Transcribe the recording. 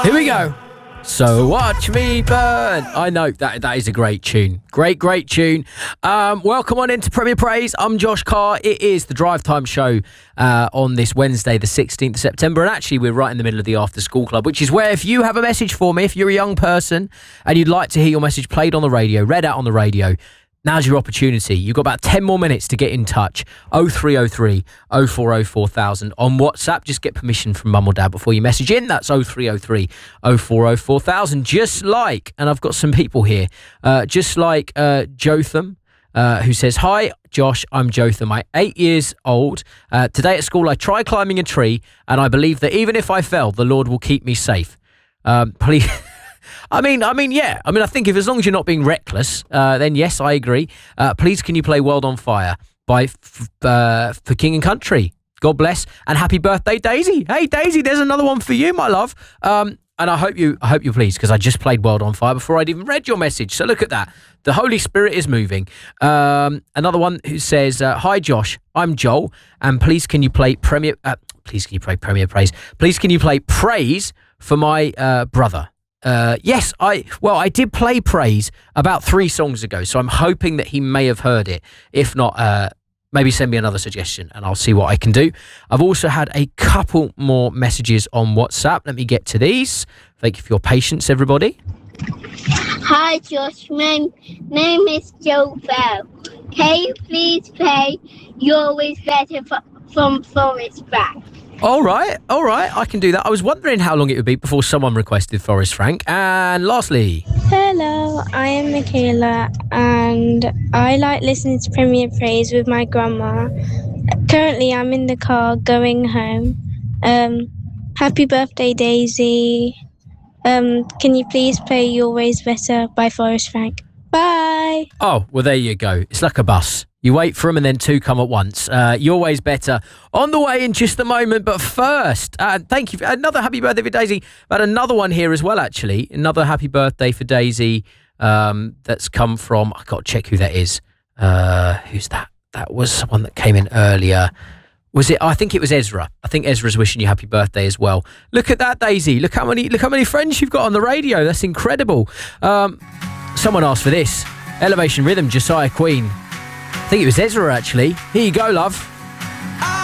Here we go. So watch me burn. I know that is a great tune. Great tune. Welcome on into Premier Praise. I'm Josh Carr. It is the Drive Time Show on this Wednesday, the 16th of September. And actually, we're right in the middle of the After School Club, which is where if you have a message for me, if you're a young person and you'd like to hear your message played on the radio, read out on the radio, now's your opportunity. You've got about 10 more minutes to get in touch. 0303 0404 4000 on WhatsApp. Just get permission from mum or dad before you message in. That's 0303 0404 4000. Just like, and I've got some people here, just like Jotham, who says, "Hi, Josh, I'm Jotham. I'm 8 years old. Today at school, I tried climbing a tree, and I believe that even if I fell, the Lord will keep me safe. Please..." I think if as long as you're not being reckless, then yes, I agree. Please, can you play World on Fire by For King and Country? God bless and happy birthday, Daisy. Hey, Daisy, there's another one for you, my love. And I hope you please, because I just played World on Fire before I'd even read your message. So look at that. The Holy Spirit is moving. Another one who says, "Hi, Josh, I'm Joel, and please can you play Premier Praise? Please can you play Praise for my brother?" Yes, I did play Praise about 3 songs ago, so I'm hoping that he may have heard it. If not, maybe send me another suggestion and I'll see what I can do. I've also had a couple more messages on WhatsApp. Let me get to these. Thank you for your patience, everybody. Hi, Josh. My name is Joe Bell. Can you please play You're Always Better from Forrest Frank? All right, I can do that. I was wondering how long it would be before someone requested Forrest Frank. And lastly... Hello, I am Michaela, and I like listening to Premier Praise with my grandma. Currently, I'm in the car going home. Happy birthday, Daisy. Can you please play You're Always Better by Forrest Frank? Bye. Oh, well, there you go. It's like a bus. You wait for them and then 2 come at once. You're Always Better. On the way in just a moment. But first, thank you. Another happy birthday for Daisy. But another one here as well, actually. Another happy birthday for Daisy that's come from... I've got to check who that is. Who's that? That was someone that came in earlier. Was it? I think it was Ezra. I think Ezra's wishing you happy birthday as well. Look at that, Daisy. Look how many friends you've got on the radio. That's incredible. Someone asked for this. Elevation Rhythm, Josiah Queen. I think it was Ezra, actually. Here you go, love.